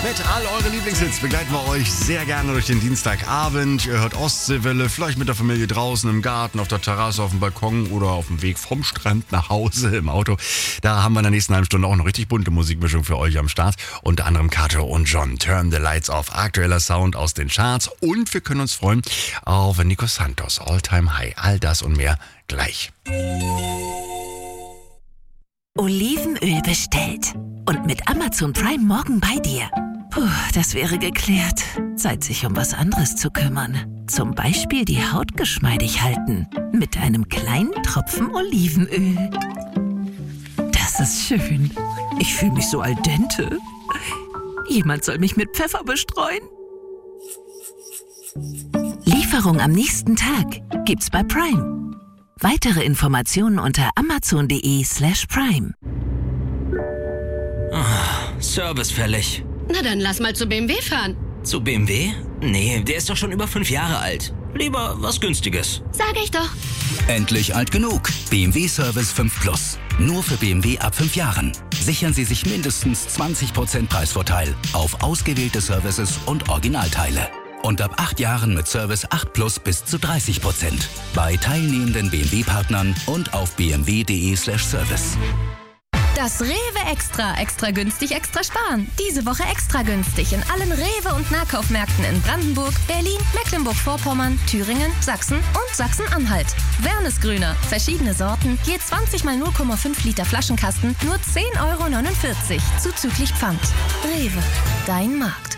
Mit all euren Lieblingshits begleiten wir euch sehr gerne durch den Dienstagabend. Ihr hört Ostseewelle, vielleicht mit der Familie draußen im Garten, auf der Terrasse, auf dem Balkon oder auf dem Weg vom Strand nach Hause im Auto. Da haben wir in der nächsten halben Stunde auch eine richtig bunte Musikmischung für euch am Start. Unter anderem Kato und John, Turn the Lights Off, aktueller Sound aus den Charts. Und wir können uns freuen auf Nico Santos, All Time High. All das und mehr gleich. Olivenöl bestellt. Und mit Amazon Prime morgen bei dir. Puh, das wäre geklärt. Zeit, sich um was anderes zu kümmern. Zum Beispiel die Haut geschmeidig halten. Mit einem kleinen Tropfen Olivenöl. Das ist schön. Ich fühle mich so al dente. Jemand soll mich mit Pfeffer bestreuen. Lieferung am nächsten Tag gibt's bei Prime. Weitere Informationen unter amazon.de/prime. Service fällig. Na dann lass mal zu BMW fahren. Zu BMW? Nee, der ist doch schon über 5 Jahre alt. Lieber was Günstiges. Sag ich doch. Endlich alt genug. BMW Service 5 Plus. Nur für BMW ab 5 Jahren. Sichern Sie sich mindestens 20% Preisvorteil auf ausgewählte Services und Originalteile. Und ab 8 Jahren mit Service 8 Plus bis zu 30%. Bei teilnehmenden BMW-Partnern und auf bmw.de/service. Das Rewe Extra. Extra günstig, extra sparen. Diese Woche extra günstig in allen Rewe- und Nahkaufmärkten in Brandenburg, Berlin, Mecklenburg-Vorpommern, Thüringen, Sachsen und Sachsen-Anhalt. Wernesgrüner. Verschiedene Sorten. Je 20 mal 0,5 Liter Flaschenkasten. Nur 10,49 € zuzüglich Pfand. Rewe. Dein Markt.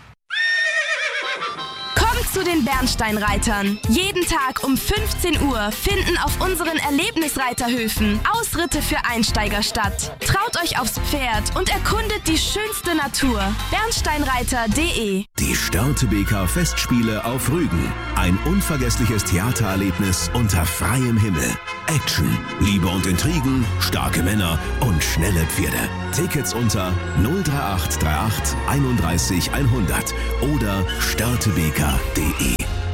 Kommt zu den Bernsteinreitern. Jeden Tag um 15 Uhr finden auf unseren Erlebnisreiterhöfen Ausritte für Einsteiger statt. Traut euch aufs Pferd und erkundet die schönste Natur. Bernsteinreiter.de. Die Störtebeker Festspiele auf Rügen. Ein unvergessliches Theatererlebnis unter freiem Himmel. Action, Liebe und Intrigen, starke Männer und schnelle Pferde. Tickets unter 03838 31 100 oder störtebeker.de.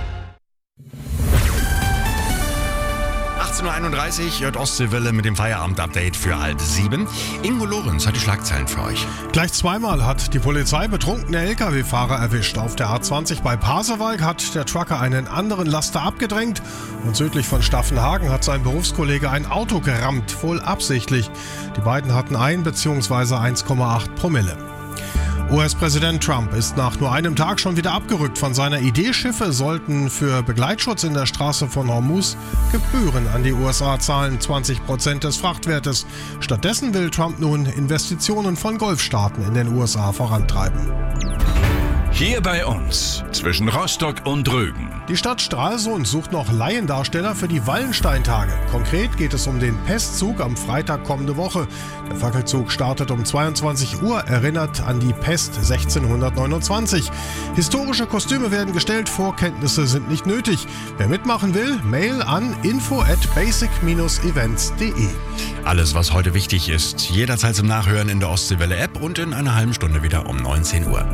18.31 Uhr hört Ostseewelle mit dem Feierabend-Update für 6:30. Ingo Lorenz hat die Schlagzeilen für euch. Gleich zweimal hat die Polizei betrunkene Lkw-Fahrer erwischt. Auf der A20 bei Pasewalk hat der Trucker einen anderen Laster abgedrängt und südlich von Staffenhagen hat sein Berufskollege ein Auto gerammt, wohl absichtlich. Die beiden hatten 1 bzw. 1,8 Promille. US-Präsident Trump ist nach nur einem Tag schon wieder abgerückt von seiner Idee, Schiffe sollten für Begleitschutz in der Straße von Hormuz Gebühren an die USA zahlen, 20% des Frachtwertes. Stattdessen will Trump nun Investitionen von Golfstaaten in den USA vorantreiben. Hier bei uns, zwischen Rostock und Rügen. Die Stadt Stralsund sucht noch Laiendarsteller für die Wallensteintage. Konkret geht es um den Pestzug am Freitag kommende Woche. Der Fackelzug startet um 22 Uhr, erinnert an die Pest 1629. Historische Kostüme werden gestellt, Vorkenntnisse sind nicht nötig. Wer mitmachen will, Mail an info@basic-events.de. Alles, was heute wichtig ist, jederzeit zum Nachhören in der Ostseewelle-App und in einer halben Stunde wieder um 19 Uhr.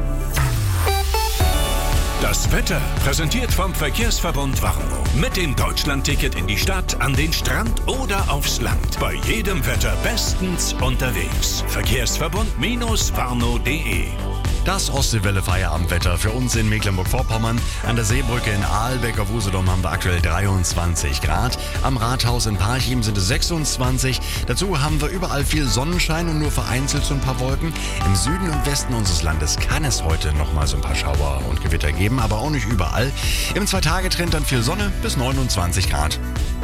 Das Wetter präsentiert vom Verkehrsverbund Warnow. Mit dem Deutschlandticket in die Stadt, an den Strand oder aufs Land. Bei jedem Wetter bestens unterwegs. Verkehrsverbund-warnow.de. Das Ostseewelle-Feierabendwetter für uns in Mecklenburg-Vorpommern. An der Seebrücke in Aalbeck auf Usedom haben wir aktuell 23 Grad. Am Rathaus in Parchim sind es 26. Dazu haben wir überall viel Sonnenschein und nur vereinzelt so ein paar Wolken. Im Süden und Westen unseres Landes kann es heute noch mal so ein paar Schauer und Gewitter geben, aber auch nicht überall. Im 2-Tage-Trend dann viel Sonne bis 29 Grad.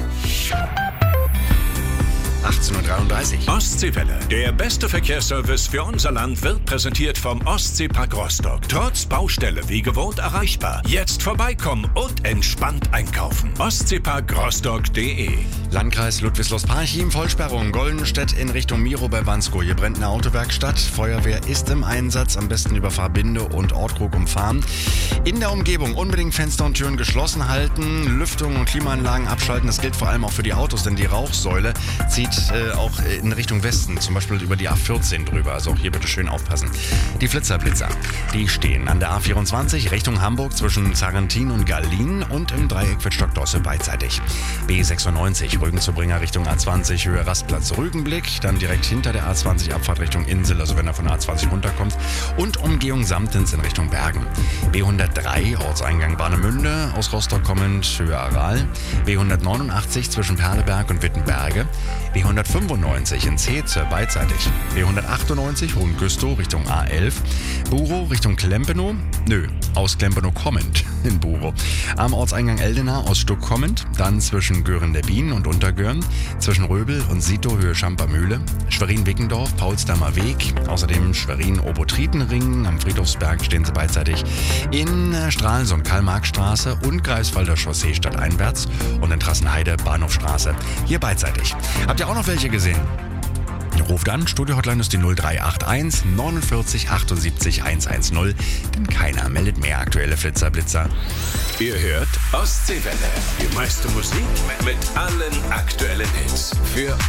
18.33 Uhr. Ostseewelle. Der beste Verkehrsservice für unser Land wird präsentiert vom Ostseepark Rostock. Trotz Baustelle wie gewohnt erreichbar. Jetzt vorbeikommen und entspannt einkaufen. Ostseeparkrostock.de. Landkreis Ludwigslust-Parchim, Vollsperrung. Goldenstedt in Richtung Miro bei Wansko. Hier brennt eine Autowerkstatt. Feuerwehr ist im Einsatz. Am besten über Fahrbinde und Ortkrug umfahren. In der Umgebung unbedingt Fenster und Türen geschlossen halten. Lüftung und Klimaanlagen abschalten. Das gilt vor allem auch für die Autos, denn die Rauchsäule zieht fährt auch in Richtung Westen, zum Beispiel über die A14 drüber. Also auch hier bitte schön aufpassen. Die Flitzer, die stehen an der A24 Richtung Hamburg zwischen Sarrentin und Gallien und im Dreieck Wittstock-Dosse beidseitig. B96 Rügen-zu-Bringer Richtung A20 Höhe Rastplatz Rügenblick, dann direkt hinter der A20 Abfahrt Richtung Insel, also wenn er von der A20 runterkommt, und Umgehung Samtens in Richtung Bergen. B103 Ortseingang Warnemünde, aus Rostock kommend Höhe Aral. B189 zwischen Perleberg und Wittenberge. B195 in Zeetze beidseitig. B198 Hohengüstow Richtung A11. Buro Richtung Klempenow. Aus Klempenow kommend in Buro. Am Ortseingang Eldena aus Stuck kommend. Dann zwischen Göhren der Bienen und Untergöhren. Zwischen Röbel und Sito Höhe Schampermühle. Schwerin-Wickendorf, Paulsdamer Weg. Außerdem Schwerin-Obotritenring. Am Friedhofsberg stehen sie beidseitig. In Stralsund Karl-Marx-Straße und Greifswalder Chaussee stadteinwärts. Und in Trassenheide Bahnhofstraße. Hier beidseitig. Habt ihr auch noch welche gesehen? Ruft an, Studio-Hotline ist die 0381 49 78 110, denn keiner meldet mehr aktuelle Flitzer-Blitzer. Ihr hört Ostseewelle. Die meiste Musik mit allen aktuellen Hits. Für